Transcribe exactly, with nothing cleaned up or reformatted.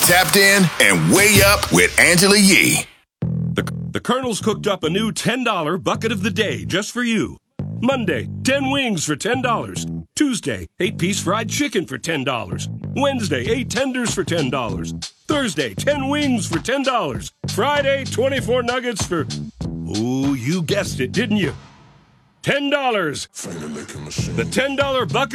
Tapped In and Way Up with Angela Yee. The, the Colonel's cooked up a new ten dollar bucket of the day just for you. Monday, ten wings for ten dollars. Tuesday, eight piece fried chicken for ten dollars. Wednesday, eight tenders for ten dollars. Thursday, ten wings for ten dollars. Friday, twenty-four nuggets for... Ooh, you guessed it, didn't you? ten dollars. The ten dollar bucket